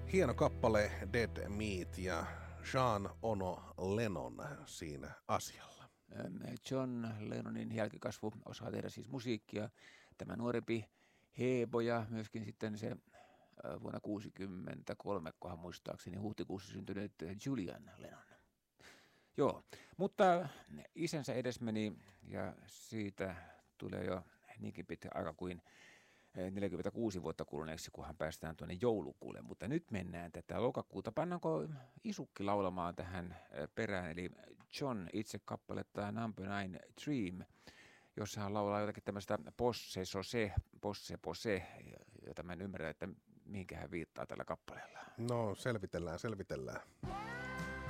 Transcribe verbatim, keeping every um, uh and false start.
Hieno kappale Dead Meat ja Sean Ono Lennon siinä asialla. John Lennonin jälkikasvu osaa tehdä siis musiikkia. Tämä nuorempi Hebo ja myöskin sitten se vuonna kuusikymmentäkolme, kohan muistaakseni huhtikuussa syntynyt Julian Lennon. Joo, mutta isänsä edesmeni ja siitä tulee jo niinkin pitkä aika kuin neljäkymmentäkuusi vuotta kuluneeksi, kunhan päästään tuonne joulukuulle. Mutta nyt mennään tätä lokakuuta. Pannaanko Isukki laulamaan tähän perään, eli John itse kappaletta Number Nine Dream, jossa hän laulaa jotakin tämmöistä posse sose, posse pose, jota mä en ymmärrä, että mihinkä hän viittaa tällä kappaleella. No selvitellään, selvitellään.